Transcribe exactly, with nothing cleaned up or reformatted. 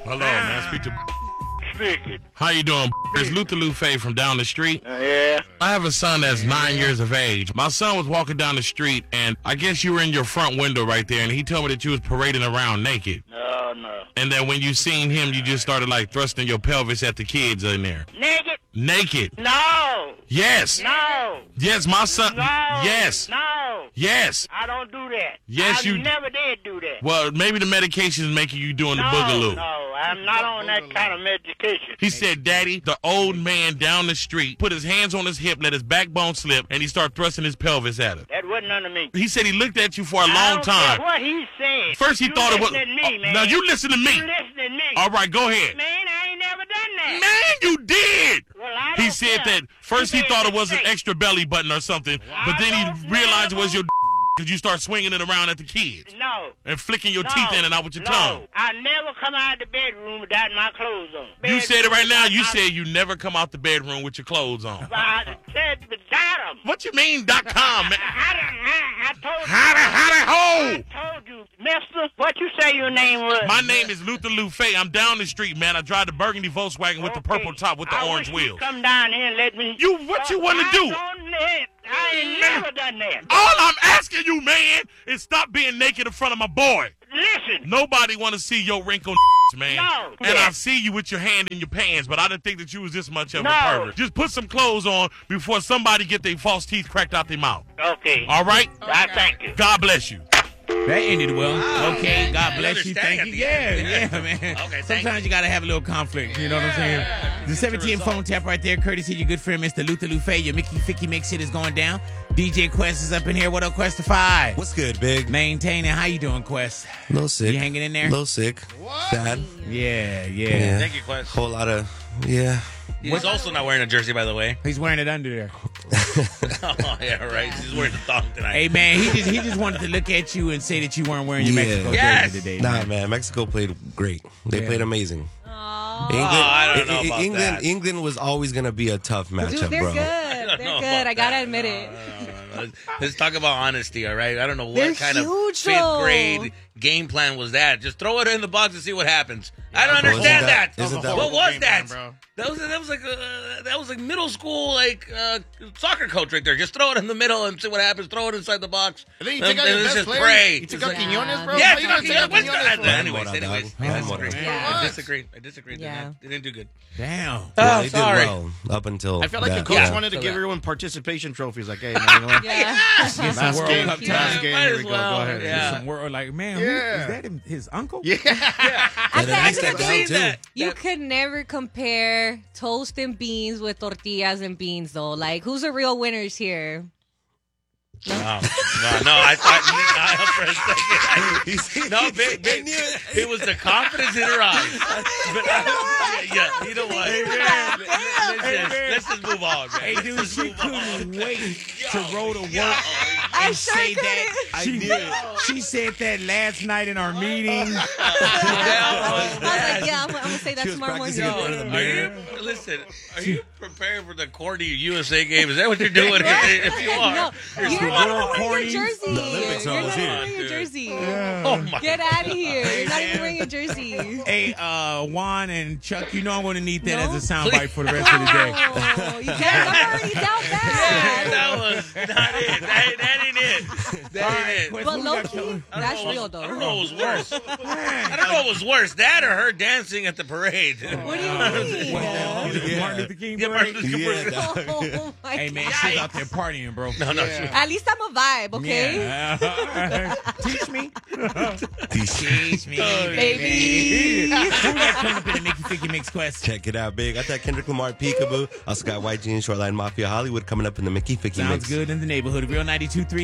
Hello, man. Speak to. Speaking. How you doing? It's Luther Lufe from down the street. Uh, yeah. I have a son that's nine years of age. My son was walking down the street, and I guess you were in your front window right there, and he told me that you was parading around naked. No, no. And that when you seen him, you just started, like, thrusting your pelvis at the kids in there. Naked? Naked. No. Yes. No. Yes, my son. No. Yes. No. Yes. I don't do that. Yes, I you- never did do that. Well, maybe the medication is making you doing the no, boogaloo. no. I'm not on that kind of medication. He said, Daddy, the old man down the street put his hands on his hip, let his backbone slip, and he started thrusting his pelvis at her. That wasn't under me. He said he looked at you for a I long don't time. care what he said. First he you thought it was... listen to me, man. Now you listen to me. You listen to me. All right, go ahead. Man, I ain't never done that. Man, you did. Well, I He don't said care. that first he said thought it the was an same. extra belly button or something, but I then don't he realized it was know. your because you start swinging it around at the kids No. and flicking your No. teeth in and out with your no. tongue. I never come out of the bedroom without my clothes on. You said it right now. You I- said you never come out the bedroom with your clothes on. I said without them. What you mean, dot com, man? I, I, I told you. Howdy, howdy, ho! I told you, mister. What you say your name was? My name is Luther Lufe. I'm down the street, man. I drive the burgundy Volkswagen with the Okay. purple top with the I orange wish you'd wheels. Come down here and let me. You, what you want to I do? don't let- I ain't never done that. All I'm asking you, man, is stop being naked in front of my boy. Listen. Nobody want to see your wrinkled man. No. And Yeah. I see you with your hand in your pants, but I didn't think that you was this much of No. a pervert. Just put some clothes on before somebody get their false teeth cracked out their mouth. Okay. All right? I thank you. God bless you. That ended well. Wow. Okay, God You bless you. understand Thank at you. the Yeah, end. yeah, man. Okay, thank Sometimes you. gotta have a little conflict. You know what I'm saying? Yeah. The seventeen phone tap right there, courtesy of your good friend Mister Luther Lufe. Your Mickey Ficky mix shit is going down. D J Quest is up in here. What up, Questify? What's good, Big? Maintaining. How you doing, Quest? A little sick. You hanging in there? A little sick. Sad. Yeah, yeah. Yeah. Thank you, Quest. Whole lot of, yeah. He's also not wearing a jersey, by the way. He's wearing it under there. Oh, yeah, right. He's wearing the thong tonight. Hey, man, he just he just wanted to look at you and say that you weren't wearing your Yeah. Mexico Yes. jersey today. Nah, man. man. Mexico played great. They Yeah. played amazing. Aww. England, Oh, I don't know I- I- about England, that. England was always going to be a tough matchup, Dude, they're bro. good. I don't know They're good. about I gotta that. admit No, it. no, no, no. Let's, let's talk about honesty, all right? I don't know what They're kind of huge, fifth though. grade game plan was that. Just throw it in the box and see what happens. I don't Well, understand isn't that. that- isn't that what what was game that? plan, bro? That was that was like uh, that was like middle school like uh, soccer coach right there. Just throw it in the middle and see what happens. Throw it inside the box. And then you Um, took out and your let's best just player. pray. You took It's out like- Quiñones, bro. Yeah, Why you took gonna out take Quiñones. out What's Quiñones that? for? Anyways, Handball, anyways, dog. I Handball. disagree. Yeah. I disagree. I disagree. They Yeah. didn't- They didn't do good. Damn. Oh, Yeah, they sorry. did well up until I felt like that. the coach Yeah. wanted to So give that- everyone participation trophies. Like, hey, man, you know what? Yeah. Get some Last World game, Cup Yeah. last time. game. Might Here as we go. well. Go ahead. Yeah. Get some world like, man, who, Yeah. is that him, his uncle? Yeah. I And said, then I they stepped said, down, too. that. you That- could never compare toast and beans with tortillas and beans, though. Like, who's the real winners here? No, no, no. I thought I, for a second. I, no, big, big. It was the confidence in her eyes. But I, yeah, you know what? Let's, just, let's just move on, man. Hey, dude, Let's she move on. couldn't wait to Yo, roll to work yo. I and sure say couldn't. that. She, she said that last night in our meeting. That I was was bad. like, yeah, I'm, I'm going to say that She was tomorrow morning. practicing in front of the Are mirror. you listen? Are you preparing for the corny U S A game? Is that what you're doing? If you are, No, you're you're super not little even wearing corny. your jersey. The Olympics are You're almost not even here. wearing your Dude. jersey. Oh my! Get out of here. You're not even wearing your jersey. Hey, uh, Juan and Chuck, you know I'm going to need that No? as a soundbite for the rest of the day. Oh, you can't. I'm already down Yeah, bad. that was not it. That, that ain't it. That ain't it. Quest, But who we low got key, coming? I don't that's know real, what was- I don't though. know what was worse. Man. I don't know what was worse, that or her dancing at the parade. What do you mean? Yeah. Martin Luther King Yeah, parade? Martin Luther King Yeah, parade. dog. Oh, my Hey, man, God. she's out there partying, bro. No, no. At least I'm a vibe, okay? Yeah. Teach me. Teach me, Baby. Who got coming up in the Mickey Ficky Mix Quest? Check it out, Big. I got Kendrick Lamar, Peekaboo. Also got Y G and Shoreline Mafia Hollywood coming up in the Mickey Ficky Sounds mix. good in the neighborhood. Real ninety-two point three